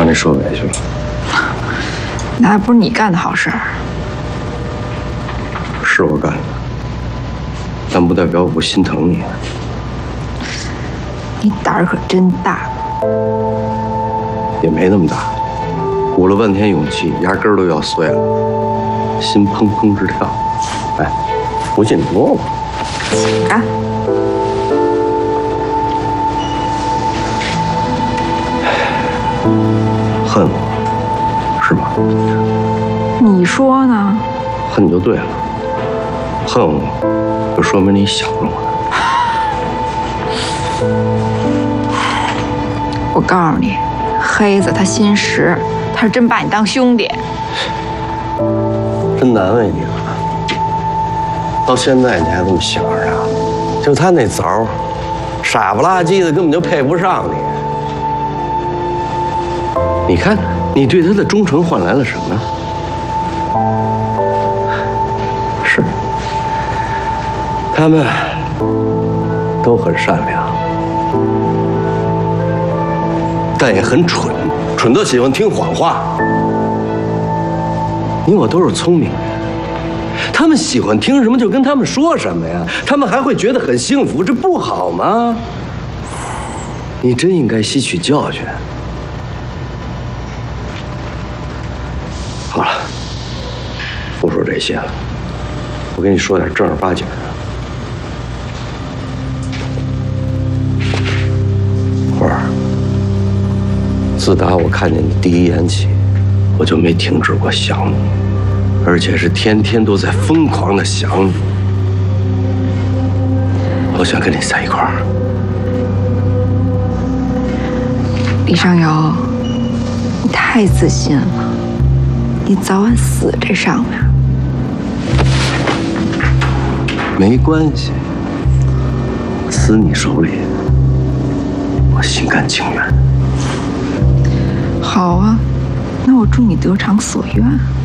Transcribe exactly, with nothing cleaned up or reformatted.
你受委屈了。 那还不是你干的好事儿？ 是我干的，但不代表我不心疼你。 你胆儿可真大。 也没那么大，鼓了半天勇气，牙根儿都要碎了，心砰砰直跳。哎，不信你摸摸。 啊！ 恨我，是吗？ 你说呢？ 恨你就对了，恨我，就说明你想着我呢。 我告诉你，黑子他心实，他是真把你当兄弟。 真难为你了，到现在你还这么想着他，就他那枣，傻不拉几的，根本就配不上你。你看，你对他的忠诚换来了什么？是，他们都很善良，但也很蠢，蠢到喜欢听谎话。你我都是聪明人，他们喜欢听什么就跟他们说什么呀，他们还会觉得很幸福，这不好吗？你真应该吸取教训。好了，不说这些了，我跟你说点正儿八经的。花儿，自打我看见你第一眼起，我就没停止过想你，而且是天天都在疯狂的想你。我想跟你在一块儿。 李尚友，你太自信了，你早晚死这上面。 没关系，死你手里，我心甘情愿。 好啊，那我祝你得偿所愿。